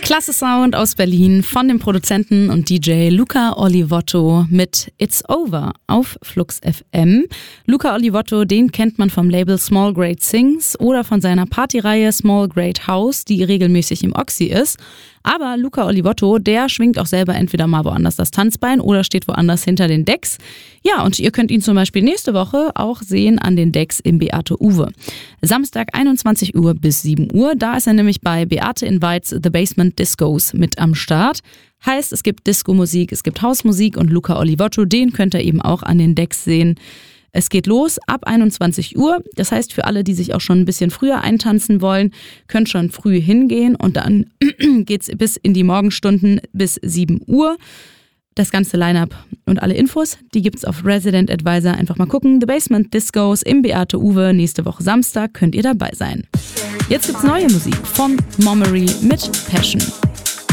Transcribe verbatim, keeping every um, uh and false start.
Klasse Sound aus Berlin von dem Produzenten und D J Luca Olivotto mit It's Over auf Flux F M. Luca Olivotto, den kennt man vom Label Small Great Things oder von seiner Partyreihe Small Great House, die regelmäßig im Oxy ist. Aber Luca Olivotto, der schwingt auch selber entweder mal woanders das Tanzbein oder steht woanders hinter den Decks. Ja, und ihr könnt ihn zum Beispiel nächste Woche auch sehen an den Decks im Beate Uwe. Samstag einundzwanzig Uhr bis sieben Uhr, da ist er nämlich bei Beate Invites The Basement Discos mit am Start. Heißt, es gibt Disco-Musik, es gibt Hausmusik und Luca Olivotto, den könnt ihr eben auch an den Decks sehen. Es geht los ab einundzwanzig Uhr, das heißt für alle, die sich auch schon ein bisschen früher eintanzen wollen, könnt schon früh hingehen und dann geht's bis in die Morgenstunden bis sieben Uhr. Das ganze Line-Up und alle Infos, die gibt's auf Resident Advisor. Einfach mal gucken, The Basement Discos im Beate Uwe, nächste Woche Samstag könnt ihr dabei sein. Jetzt gibt's neue Musik von Momery mit Passion.